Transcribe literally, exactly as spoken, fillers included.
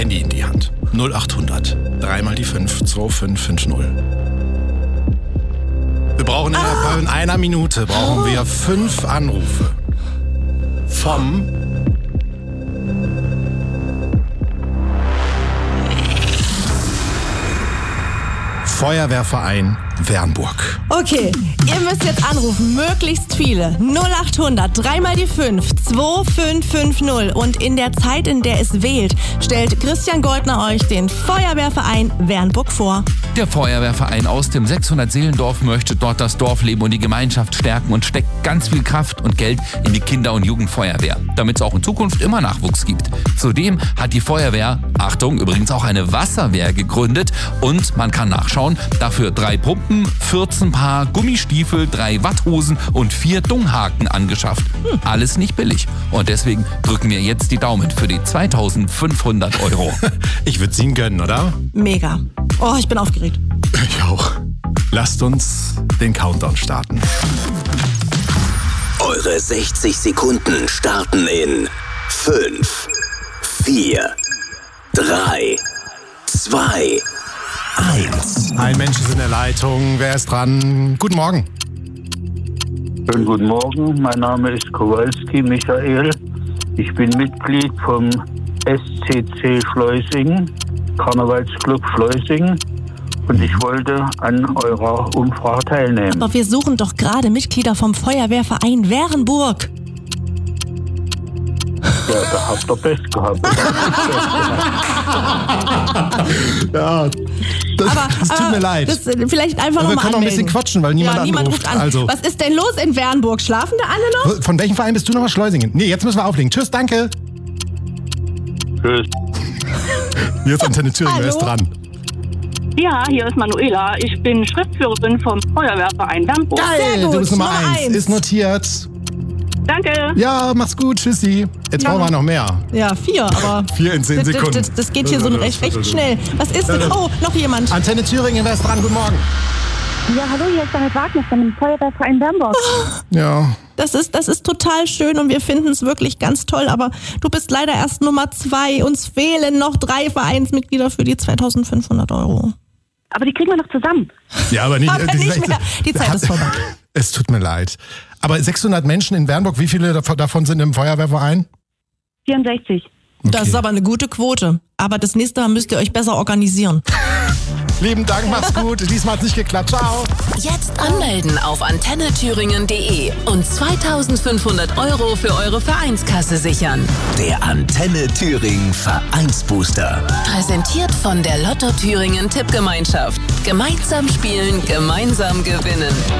Handy in die Hand. null acht hundert, dreimal die fünf, zwei fünf fünf null. Wir brauchen innerhalb von einer Minute brauchen wir fünf Anrufe. Vom Feuerwehrverein Wernburg. Okay, ihr müsst jetzt anrufen, möglichst viele. null acht hundert, dreimal die fünf, zwei fünf fünf null. Und in der Zeit, in der es wählt, stellt Christian Goldner euch den Feuerwehrverein Wernburg vor. Der Feuerwehrverein aus dem sechshundert-Seelendorf möchte dort das Dorfleben und die Gemeinschaft stärken und steckt ganz viel Kraft und Geld in die Kinder- und Jugendfeuerwehr, damit es auch in Zukunft immer Nachwuchs gibt. Zudem hat die Feuerwehr, Achtung, übrigens auch eine Wasserwehr gegründet und man kann nachschauen, dafür drei Pumpen, vierzehn Paar Gummistiefel, drei Watthosen und vier Dunghaken angeschafft. Hm. Alles nicht billig. Und deswegen drücken wir jetzt die Daumen für die zweitausendfünfhundert Euro. Ich würde es Ihnen gönnen, oder? Mega. Oh, ich bin aufgeregt. Ich auch. Lasst uns den Countdown starten. Eure sechzig Sekunden starten in fünf, vier, drei, zwei, eins. Ein Mensch ist in der Leitung. Wer ist dran? Guten Morgen. Schönen guten Morgen. Mein Name ist Kowalski Michael. Ich bin Mitglied vom S C C Schleusingen, Karnevalsclub Schleusingen. Und ich wollte an eurer Umfrage teilnehmen. Aber wir suchen doch gerade Mitglieder vom Feuerwehrverein Wernburg. Ja, da habt ihr Pech gehabt. Ja, das, Aber, das tut aber mir leid. Das, vielleicht einfach Aber wir nochmal können noch ein bisschen anmelden. quatschen, weil niemand ja, niemand anruft. ruft an. Also. Was ist denn los in Wernburg? Schlafen da alle noch? Von welchem Verein bist du nochmal? Schleusingen? Nee, jetzt müssen wir auflegen. Tschüss, danke. Tschüss. Hier ist Antenne Thüringen, wer ist dran? Ja, hier ist Manuela. Ich bin Schriftführerin vom Feuerwehrverein Wernburg. Geil, gut, du bist Nummer Nummer eins. eins. Ist notiert. Danke. Ja, mach's gut, tschüssi. Jetzt brauchen wir noch mehr. Ja, vier, aber Vier in zehn das, Sekunden. Das, das geht hier so recht, recht schnell. Was ist denn? Oh, noch jemand. Antenne Thüringen, wer ist dran? Guten Morgen. Ja, hallo, hier ist Daniel Wagner von dem Feuerwehrverein Wernburg. Ja. Das ist, das ist total schön und wir finden es wirklich ganz toll, aber du bist leider erst Nummer zwei. Uns fehlen noch drei Vereinsmitglieder für die zweitausendfünfhundert Euro. Aber die kriegen wir noch zusammen. Ja, aber nicht, Aber das ist nicht echt- mehr. Die Zeit ist vorbei. Es tut mir leid. Aber sechshundert Menschen in Wernburg, wie viele dav- davon sind im Feuerwehrverein? vierundsechzig. Das ist aber eine gute Quote. Aber das nächste Mal müsst ihr euch besser organisieren. Lieben Dank, mach's gut. Diesmal hat's nicht geklappt. Ciao. Jetzt anmelden auf antenne thüringen punkt de und zweitausendfünfhundert Euro für eure Vereinskasse sichern. Der Antenne Thüringen Vereinsbooster. Präsentiert von der Lotto Thüringen Tippgemeinschaft. Gemeinsam spielen, gemeinsam gewinnen.